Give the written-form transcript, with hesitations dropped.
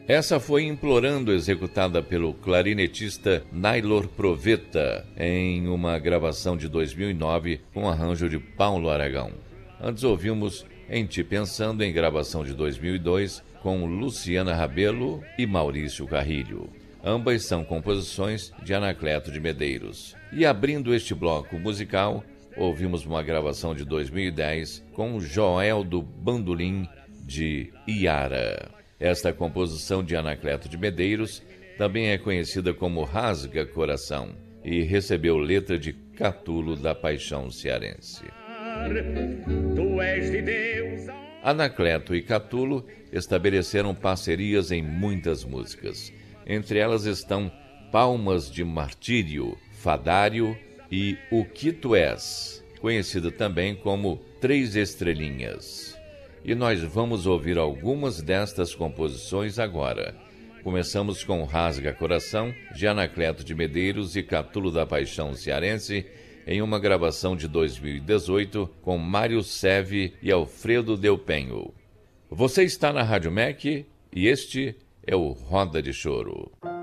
Essa foi Implorando, executada pelo clarinetista Naylor Proveta, em uma gravação de 2009 com arranjo de Paulo Aragão. Antes ouvimos Em Ti Pensando, em gravação de 2002, com Luciana Rabelo e Maurício Carrilho. Ambas são composições de Anacleto de Medeiros. E abrindo este bloco musical, ouvimos uma gravação de 2010 com Joel do Bandolim, de Iara. Esta composição de Anacleto de Medeiros também é conhecida como Rasga Coração e recebeu letra de Catulo da Paixão Cearense. Anacleto e Catulo estabeleceram parcerias em muitas músicas. Entre elas estão Palmas de Martírio, Fadário e O Que Tu És, conhecida também como Três Estrelinhas. E nós vamos ouvir algumas destas composições agora. Começamos com Rasga Coração, de Anacleto de Medeiros e Catulo da Paixão Cearense, em uma gravação de 2018 com Mário Seve e Alfredo Del Penho. Você está na Rádio MEC e este é o Roda de Choro.